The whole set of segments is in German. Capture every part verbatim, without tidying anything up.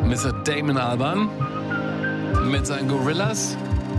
Mister Damon Albarn mit seinen Gorillas.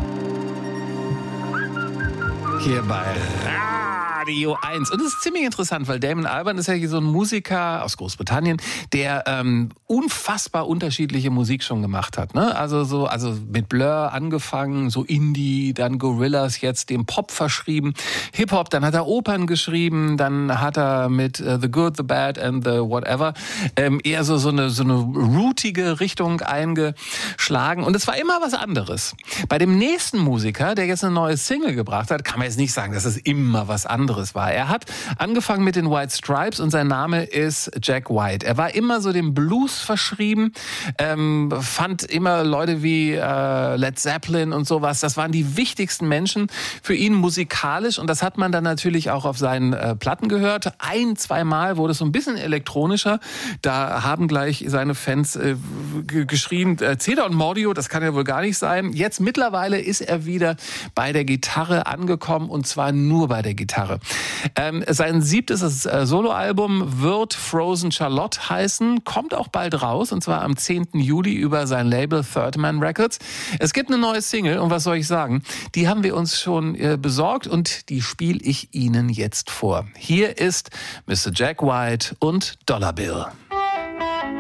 Hier bei Radio eins. Und es ist ziemlich interessant, weil Damon Albarn ist ja hier so ein Musiker aus Großbritannien, der ähm, unfassbar unterschiedliche Musik schon gemacht hat. Ne? Also so, also mit Blur angefangen, so Indie, dann Gorillas, jetzt dem Pop verschrieben, Hip-Hop, dann hat er Opern geschrieben, dann hat er mit uh, The Good, The Bad and The Whatever ähm, eher so, so eine, so eine rootige Richtung eingeschlagen. Und es war immer was anderes. Bei dem nächsten Musiker, der jetzt eine neue Single gebracht hat, kann man jetzt nicht sagen, dass es immer was anderes war. Er hat angefangen mit den White Stripes und sein Name ist Jack White. Er war immer so dem Blues verschrieben, ähm, fand immer Leute wie äh, Led Zeppelin und sowas. Das waren die wichtigsten Menschen für ihn musikalisch und das hat man dann natürlich auch auf seinen äh, Platten gehört. Ein, zweimal wurde es so ein bisschen elektronischer. Da haben gleich seine Fans äh, g- geschrien, äh, Cedar und Mordio, das kann ja wohl gar nicht sein. Jetzt mittlerweile ist er wieder bei der Gitarre angekommen und zwar nur bei der Gitarre. Ähm, sein siebtes äh, Soloalbum wird Frozen Charlotte heißen, kommt auch bald raus und zwar am zehnten Juli über sein Label Third Man Records. Es gibt eine neue Single und was soll ich sagen, die haben wir uns schon äh, besorgt und die spiele ich Ihnen jetzt vor. Hier ist Mister Jack White und Dollar Bill.